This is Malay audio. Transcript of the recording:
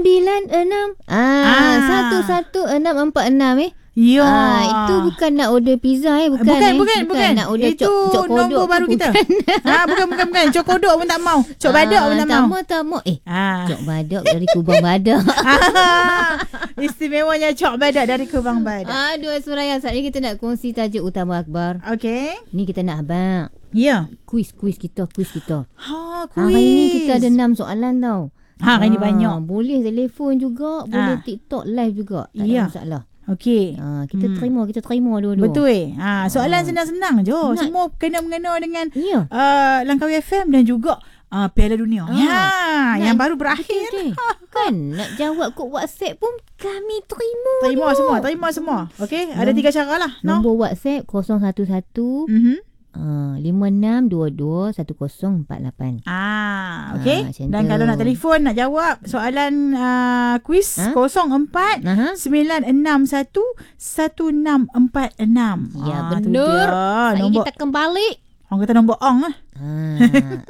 96 11646 Ya. Itu bukan nak order pizza bukan nak order itu cok kodok nombor baru kita. Bukan. Cok kodok pun tak mau. Cok badak pun tak mau. Tak mau. Cok badak dari Kubang Badak. Istimewanya cok badak dari Kubang Badak. Aduh Suraya, saat ni kita nak kongsi tajuk utama akhbar. Okey. Ni kita nak abang. Ya. Kuis kita. Kuis. Hari ni kita ada 6 soalan tau. Hari ni banyak. Boleh telefon juga, boleh TikTok live juga. Tak ada masalah. Okey. Kita terima dulu. Betul. Soalan senang-senang je. Semua kena-mengena dengan Langkawi FM dan juga Piala Dunia. Yang baru berakhir. Kan nak jawab kod WhatsApp pun kami terima. Terima semua. Okey, ada 3 cara lah. Nombor WhatsApp 011 56221048. Okey. Dan kalau nak telefon, nak jawab soalan kuis 04 961 1646. Ya benar. Hari ni tak kembali. Orang kata nombor ong lah.